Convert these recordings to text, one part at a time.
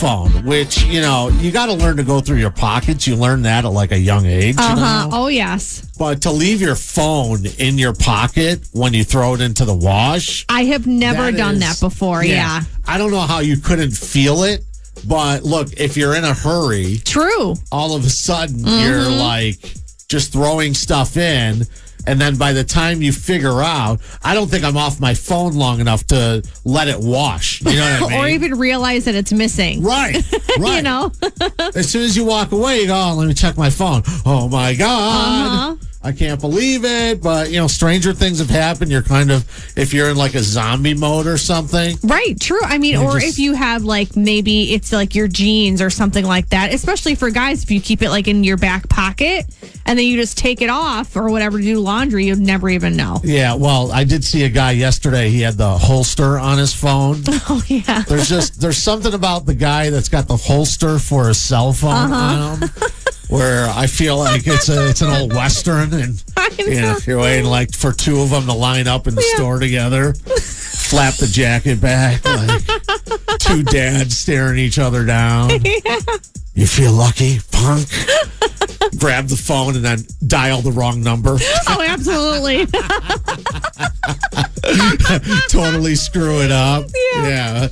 phone, which, you got to learn to go through your pockets. You learn that at like a young age. Oh, yes. But to leave your phone in your pocket when you throw it into the wash. I have never done that before. Yeah. I don't know how you couldn't feel it. But look, if you're in a hurry. True. All of a sudden, you're like just throwing stuff in. And then by the time you figure out, I don't think I'm off my phone long enough to let it wash. You know what I mean? Or even realize that it's missing. Right. You know? As soon as you walk away, you go, oh, let me check my phone. Oh, my God. I can't believe it. But, stranger things have happened. You're kind of, if you're in like a zombie mode or something. Right, true. I mean, or if you have like, maybe it's like your jeans or something like that, especially for guys, if you keep it like in your back pocket and then you just take it off or whatever to do laundry, you'd never even know. Yeah, well, I did see a guy yesterday. He had the holster on his phone. Oh, yeah. There's something about the guy that's got the holster for his cell phone on him. Where I feel like it's an old Western, and you're waiting like for two of them to line up in the store together, flap the jacket back, like two dads staring each other down. Yeah. You feel lucky, punk? Grab the phone and then dial the wrong number. Oh, absolutely. Totally screw it up. Yeah.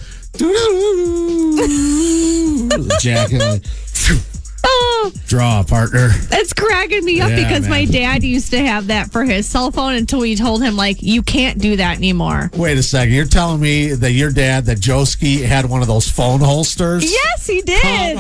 The jacket. Draw, partner. It's cracking me up because my dad used to have that for his cell phone until we told him, like, you can't do that anymore. Wait a second. You're telling me that your dad, that Joski, had one of those phone holsters? Yes, he did.